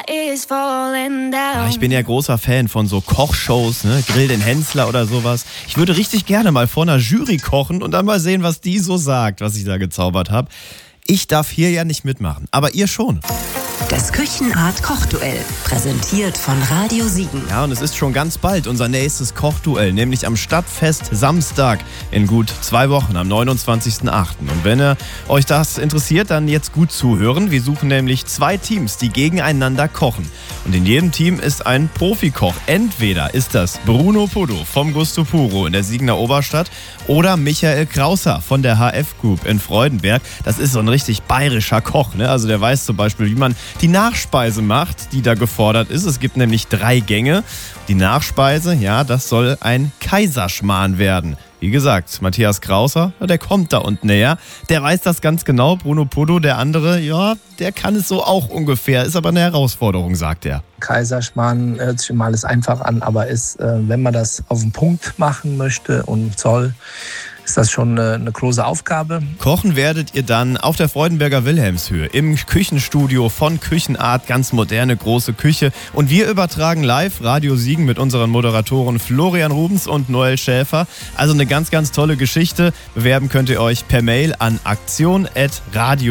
is falling down. Ich bin ja großer Fan von so Kochshows, ne? Grill den Hensler oder sowas. Ich würde richtig gerne mal vor einer Jury kochen und dann mal sehen, was die so sagt, was ich da gezaubert habe. Ich darf hier ja nicht mitmachen, aber ihr schon. Das Küchenart-Kochduell, präsentiert von Radio Siegen. Ja, und es ist schon ganz bald unser nächstes Kochduell, nämlich am Stadtfest Samstag in gut 2 Wochen, am 29.08. Und wenn euch das interessiert, dann jetzt gut zuhören. Wir suchen nämlich 2 Teams, die gegeneinander kochen. Und in jedem Team ist ein Profikoch. Entweder ist das Bruno Podo vom Gusto Puro in der Siegener Oberstadt oder Michael Krauser von der HF Group in Freudenberg. Das ist so ein richtig bayerischer Koch, ne? Also der weiß zum Beispiel, wie man die Nachspeise macht, die da gefordert ist. Es gibt nämlich 3 Gänge. Die Nachspeise, ja, das soll ein Kaiserschmarrn werden. Wie gesagt, Matthias Krauser, der kommt da unten näher. Der weiß das ganz genau. Bruno Podo, der andere, ja, der kann es so auch ungefähr. Ist aber eine Herausforderung, sagt er. Kaiserschmarrn hört sich immer alles einfach an, aber ist, wenn man das auf den Punkt machen möchte und soll, ist das schon eine große Aufgabe. Kochen werdet ihr dann auf der Freudenberger Wilhelmshöhe im Küchenstudio von Küchenart, ganz moderne große Küche. Und wir übertragen live Radio Siegen mit unseren Moderatoren Florian Rubens und Noel Schäfer. Also eine ganz, ganz tolle Geschichte. Bewerben könnt ihr euch per Mail an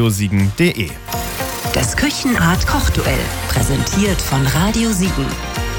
aktion@radiosiegen.de. Das Küchenart-Kochduell, präsentiert von Radio Siegen.